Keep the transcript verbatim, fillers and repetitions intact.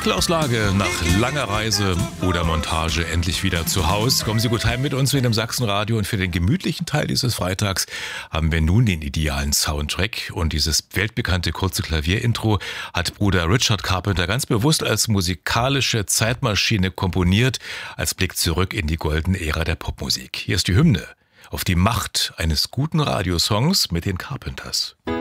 Klaus Lage nach langer Reise oder Montage endlich wieder zu Hause. Kommen Sie gut heim mit uns mit dem Sachsenradio, und für den gemütlichen Teil dieses Freitags haben wir nun den idealen Soundtrack, und dieses weltbekannte kurze Klavierintro hat Bruder Richard Carpenter ganz bewusst als musikalische Zeitmaschine komponiert, als Blick zurück in die goldene Ära der Popmusik. Hier ist die Hymne auf die Macht eines guten Radiosongs mit den Carpenters.